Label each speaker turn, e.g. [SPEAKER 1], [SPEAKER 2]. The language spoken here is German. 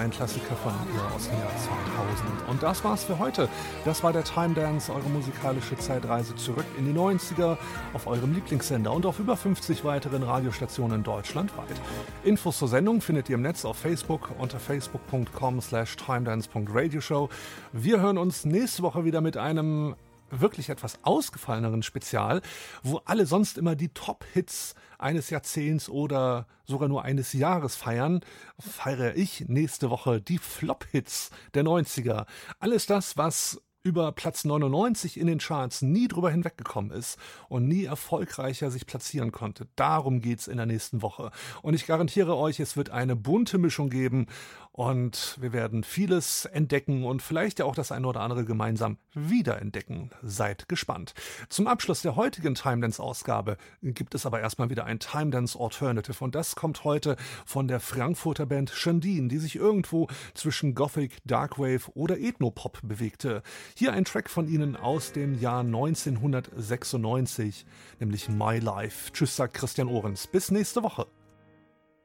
[SPEAKER 1] ein Klassiker von ihr aus dem Jahr 2000. Und das war's für heute. Das war der Time Dance, eure musikalische Zeitreise zurück in die 90er auf eurem Lieblingssender und auf über 50 weiteren Radiostationen deutschlandweit. Infos zur Sendung findet ihr im Netz auf Facebook unter facebook.com/timedance.radioshow. Wir hören uns nächste Woche wieder mit einem wirklich etwas ausgefalleneren Spezial, wo alle sonst immer die Top-Hits eines Jahrzehnts oder sogar nur eines Jahres feiern, feiere ich nächste Woche die Flop-Hits der 90er. Alles das, was über Platz 99 in den Charts nie drüber hinweggekommen ist und nie erfolgreicher sich platzieren konnte. Darum geht's in der nächsten Woche. Und ich garantiere euch, es wird eine bunte Mischung geben und wir werden vieles entdecken und vielleicht ja auch das eine oder andere gemeinsam wiederentdecken. Seid gespannt. Zum Abschluss der heutigen Timedance-Ausgabe gibt es aber erstmal wieder ein Timedance Alternative und das kommt heute von der Frankfurter Band Shandin, die sich irgendwo zwischen Gothic, Darkwave oder Ethnopop bewegte. Hier ein Track von ihnen aus dem Jahr 1996, nämlich My Life. Tschüss, sagt Christian Ohrens. Bis nächste Woche.